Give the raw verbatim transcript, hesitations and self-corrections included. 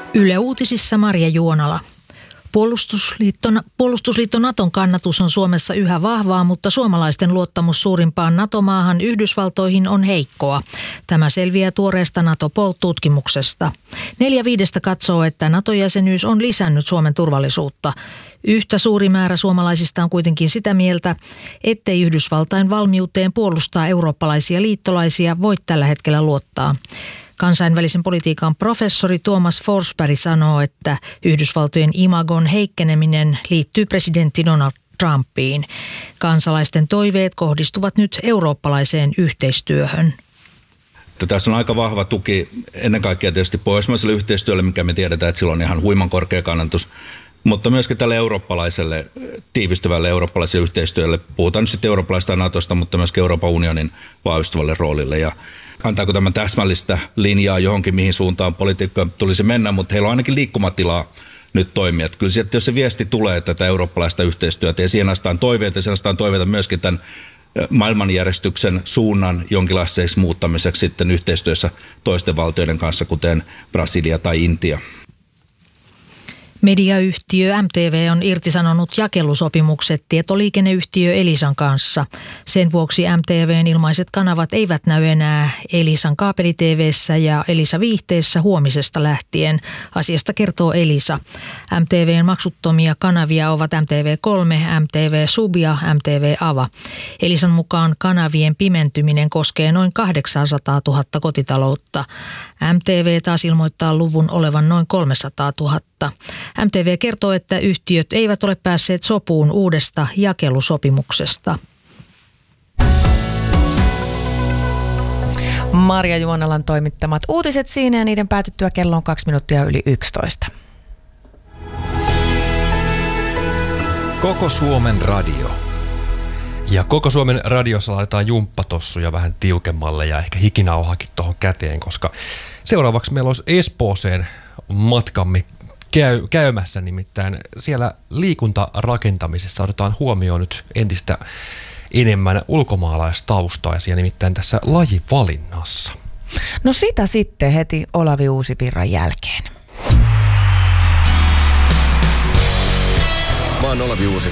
Yle Uutisissa Marja Juonala. Puolustusliitto, puolustusliitto Naton kannatus on Suomessa yhä vahvaa, mutta suomalaisten luottamus suurimpaan NATO-maahan Yhdysvaltoihin on heikkoa. Tämä selviää tuoreesta NATO-Poll-tutkimuksesta. Neljä viidestä katsoo, että NATO-jäsenyys on lisännyt Suomen turvallisuutta. Yhtä suuri määrä suomalaisista on kuitenkin sitä mieltä, ettei Yhdysvaltain valmiuteen puolustaa eurooppalaisia liittolaisia voi tällä hetkellä luottaa. Kansainvälisen politiikan professori Thomas Forsberg sanoo, että Yhdysvaltojen imagon heikkeneminen liittyy presidentti Donald Trumpiin. Kansalaisten toiveet kohdistuvat nyt eurooppalaiseen yhteistyöhön. Tässä on aika vahva tuki ennen kaikkea tietysti pohjoismaiselle yhteistyölle, mikä me tiedetään, että sillä on ihan huiman korkea kannatus. Mutta myöskin tälle eurooppalaiselle, tiivistyvälle eurooppalaiselle yhteistyölle, puhutaan nyt sitten eurooppalaisesta Natosta, mutta myöskin Euroopan unionin vahvistuvalle roolille. Ja antaako tämä täsmällistä linjaa johonkin, mihin suuntaan politiikka tulisi mennä, mutta heillä on ainakin liikkumatilaa nyt toimia. Että kyllä sieltä, jos se viesti tulee tätä eurooppalaista yhteistyötä ja siihen astaan toiveita, ja siihen astaan toiveita myöskin tämän maailmanjärjestyksen suunnan jonkinlaiseksi muuttamiseksi sitten yhteistyössä toisten valtioiden kanssa, kuten Brasilia tai Intia. Mediayhtiö M T V on irtisanonut jakelusopimukset tietoliikenneyhtiö Elisan kanssa. Sen vuoksi M T V:n ilmaiset kanavat eivät näy enää Elisan kaapeli-T V:ssä ja Elisa-viihteessä huomisesta lähtien. Asiasta kertoo Elisa. M T V:n maksuttomia kanavia ovat M T V kolme, M T V Sub ja M T V Ava. Elisan mukaan kanavien pimentyminen koskee noin kahdeksansataatuhatta kotitaloutta. M T V taas ilmoittaa luvun olevan noin kolmesataatuhatta. M T V kertoo, että yhtiöt eivät ole päässeet sopuun uudesta jakelusopimuksesta. Marja Juonalan toimittamat uutiset siinä ja niiden päätyttyä kello on kaksi minuuttia yli yksitoista. Koko Suomen radio. Ja Koko Suomen radiossa laitetaan jumppatossuja vähän tiukemmalle ja ehkä hikinauhakin tuohon käteen, koska seuraavaksi meillä olisi Espooseen matkamme käy, käymässä, nimittäin siellä liikuntarakentamisessa otetaan huomioon nyt entistä enemmän ulkomaalaistaustaisia, nimittäin tässä lajivalinnassa. No sitä sitten heti Olavi Uusivirran jälkeen. Mä oon Olavi Uusi.